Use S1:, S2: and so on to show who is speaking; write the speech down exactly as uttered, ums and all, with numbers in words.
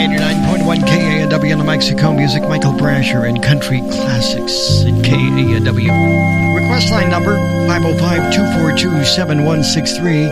S1: ninety-nine point one K A N W in New Mexico Music, Michael Brasher and Country Classics at K A N W. Request line number five oh five, two four two, seven one six three.